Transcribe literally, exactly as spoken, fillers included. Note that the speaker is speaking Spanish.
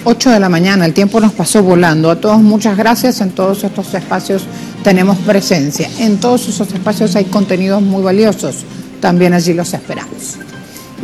ocho de la mañana, el tiempo nos pasó volando. A todos muchas gracias, en todos estos espacios tenemos presencia. En todos esos espacios hay contenidos muy valiosos, también allí los esperamos.